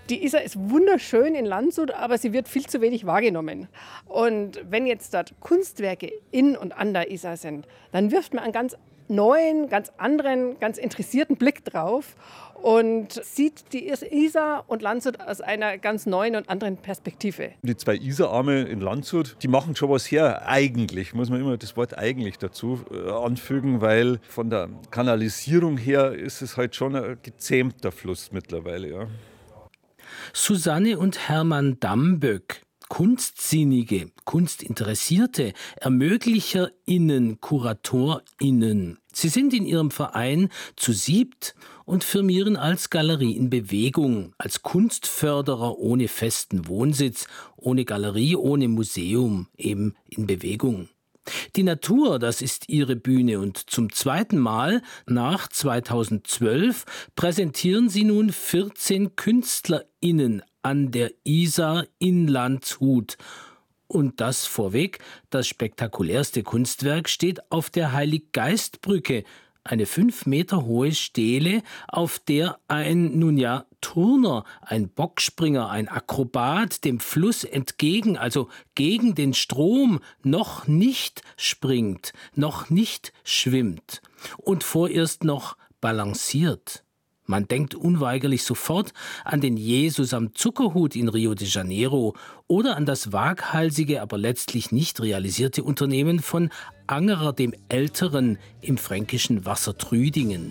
Die Isar ist wunderschön in Landshut, aber sie wird viel zu wenig wahrgenommen. Und wenn jetzt dort Kunstwerke in und an der Isar sind, dann wirft man einen ganz neuen, ganz anderen, ganz interessierten Blick drauf und sieht die Isar und Landshut aus einer ganz neuen und anderen Perspektive. Die 2 Isararme in Landshut, die machen schon was her. Eigentlich muss man immer das Wort eigentlich dazu anfügen, weil von der Kanalisierung her ist es halt schon ein gezähmter Fluss mittlerweile. Ja. Susanne und Hermann Damböck, Kunstsinnige, Kunstinteressierte, ErmöglicherInnen, KuratorInnen. Sie sind in ihrem Verein zu 7 und firmieren als Galerie in Bewegung, als Kunstförderer ohne festen Wohnsitz, ohne Galerie, ohne Museum, eben in Bewegung. Die Natur, das ist ihre Bühne und zum 2. Mal nach 2012 präsentieren sie nun 14 KünstlerInnen an der Isar in Landshut. Und das vorweg, das spektakulärste Kunstwerk steht auf der Heiliggeistbrücke, eine 5 Meter hohe Stele, auf der ein, Turner, ein Bockspringer, ein Akrobat dem Fluss entgegen, also gegen den Strom, noch nicht springt, noch nicht schwimmt und vorerst noch balanciert. Man denkt unweigerlich sofort an den Jesus am Zuckerhut in Rio de Janeiro oder an das waghalsige, aber letztlich nicht realisierte Unternehmen von Angerer dem Älteren im fränkischen Wassertrüdingen.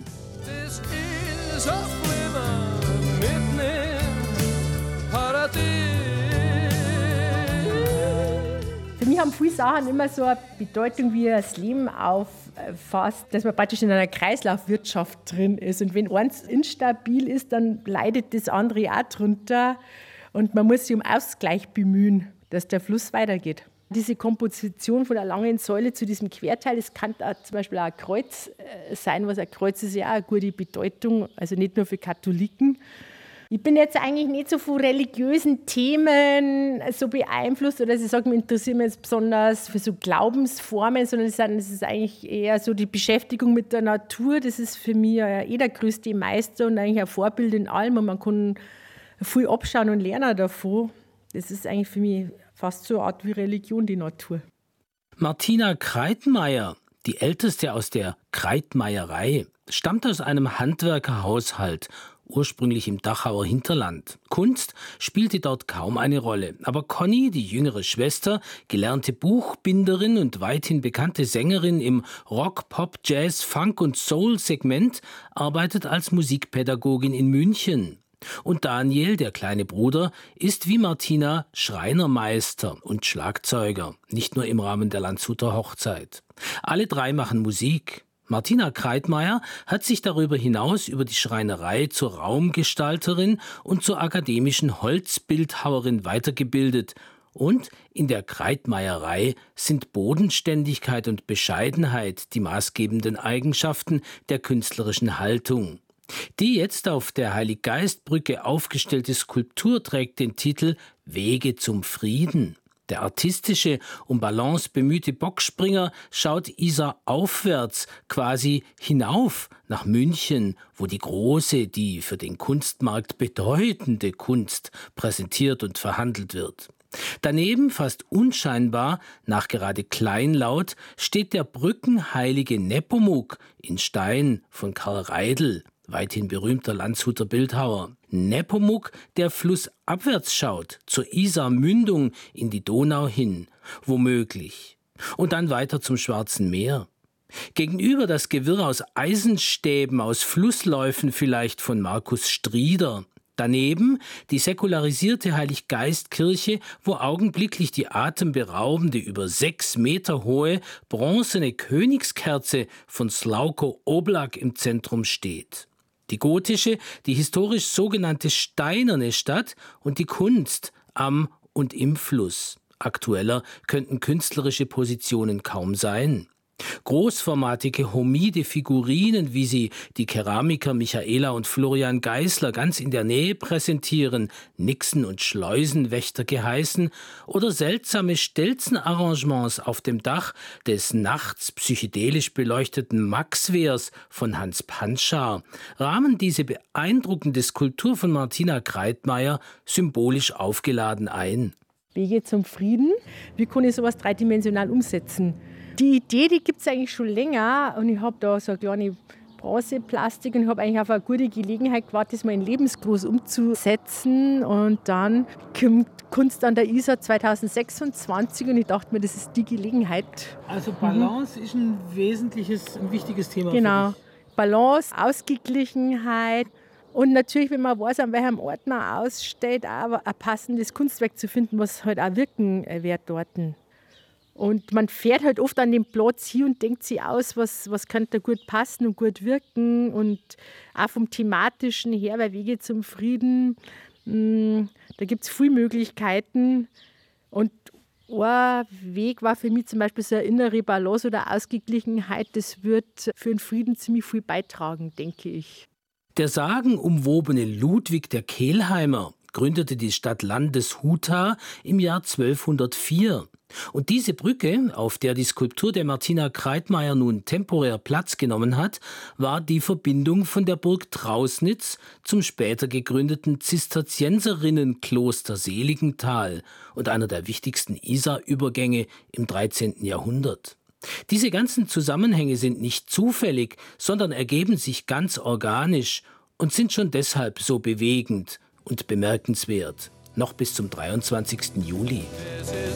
Für mich haben viele Sachen immer so eine Bedeutung, wie das Leben auffasst, dass man praktisch in einer Kreislaufwirtschaft drin ist. Und wenn eins instabil ist, dann leidet das andere auch drunter. Und man muss sich um Ausgleich bemühen, dass der Fluss weitergeht. Diese Komposition von der langen Säule zu diesem Querteil, das kann auch zum Beispiel auch ein Kreuz sein. Was ein Kreuz ist ja auch eine gute Bedeutung, also nicht nur für Katholiken. Ich bin jetzt eigentlich nicht so von religiösen Themen so beeinflusst oder ich sage, mich interessiert mich jetzt besonders für so Glaubensformen, sondern es ist eigentlich eher so die Beschäftigung mit der Natur. Das ist für mich ja der größte Meister und eigentlich ein Vorbild in allem und man kann viel abschauen und lernen davon. Das ist eigentlich für mich fast so eine Art wie Religion, die Natur. Martina Kreitmeier, die älteste aus der Kreitmeierei, stammt aus einem Handwerkerhaushalt, ursprünglich im Dachauer Hinterland. Kunst spielte dort kaum eine Rolle. Aber Conny, die jüngere Schwester, gelernte Buchbinderin und weithin bekannte Sängerin im Rock, Pop, Jazz, Funk und Soul-Segment, arbeitet als Musikpädagogin in München. Und Daniel, der kleine Bruder, ist wie Martina Schreinermeister und Schlagzeuger, nicht nur im Rahmen der Landshuter Hochzeit. Alle 3 machen Musik. Martina Kreitmeier hat sich darüber hinaus über die Schreinerei zur Raumgestalterin und zur akademischen Holzbildhauerin weitergebildet. Und in der Kreitmeierei sind Bodenständigkeit und Bescheidenheit die maßgebenden Eigenschaften der künstlerischen Haltung. Die jetzt auf der Heiliggeistbrücke aufgestellte Skulptur trägt den Titel »Wege zum Frieden«. Der artistische, um Balance bemühte Bockspringer schaut Isar aufwärts, quasi hinauf nach München, wo die große, die für den Kunstmarkt bedeutende Kunst präsentiert und verhandelt wird. Daneben, fast unscheinbar, nachgerade kleinlaut, steht der brückenheilige Nepomuk in Stein von Karl Reidl, weithin berühmter Landshuter Bildhauer. Nepomuk, der flussabwärts schaut, zur Isar-Mündung in die Donau hin, womöglich. Und dann weiter zum Schwarzen Meer. Gegenüber das Gewirr aus Eisenstäben, aus Flussläufen vielleicht von Markus Strieder. Daneben die säkularisierte Heiliggeistkirche, wo augenblicklich die atemberaubende, über 6 Meter hohe, bronzene Königskerze von Slavko Oblak im Zentrum steht. Die gotische, die historisch sogenannte steinerne Stadt und die Kunst am und im Fluss. Aktueller könnten künstlerische Positionen kaum sein. Großformatige homide Figurinen, wie sie die Keramiker Michaela und Florian Geisler ganz in der Nähe präsentieren, Nixen und Schleusenwächter geheißen, oder seltsame Stelzenarrangements auf dem Dach des nachts psychedelisch beleuchteten Maxwehrs von Hans Panschar, rahmen diese beeindruckende Skulptur von Martina Kreitmayr symbolisch aufgeladen ein. Wege zum Frieden. Wie kann ich sowas dreidimensional umsetzen? Die Idee, die gibt es eigentlich schon länger und ich habe da so eine kleine Bronzeplastik und ich habe eigentlich auf eine gute Gelegenheit gewartet, das mal in lebensgroß umzusetzen. Und dann kommt Kunst an der Isar 2026 und ich dachte mir, das ist die Gelegenheit. Also Balance ist ein wichtiges Thema genau. für dich. Balance, Ausgeglichenheit und natürlich, wenn man weiß, an welchem Ort man ausstellt, auch ein passendes Kunstwerk zu finden, was halt auch wirken wird dort. Und man fährt halt oft an den Platz hier und denkt sich aus, was könnte da gut passen und gut wirken. Und auch vom Thematischen her, bei Wege zum Frieden, da gibt es viele Möglichkeiten. Und ein Weg war für mich zum Beispiel so eine innere Balance oder Ausgeglichenheit. Das wird für den Frieden ziemlich viel beitragen, denke ich. Der sagenumwobene Ludwig der Kelheimer gründete die Stadt Landeshuta im Jahr 1204. Und diese Brücke, auf der die Skulptur der Martina Kreitmayr nun temporär Platz genommen hat, war die Verbindung von der Burg Trausnitz zum später gegründeten Zisterzienserinnenkloster Seligenthal und einer der wichtigsten Isarübergänge im 13. Jahrhundert. Diese ganzen Zusammenhänge sind nicht zufällig, sondern ergeben sich ganz organisch und sind schon deshalb so bewegend und bemerkenswert. Noch bis zum 23. Juli.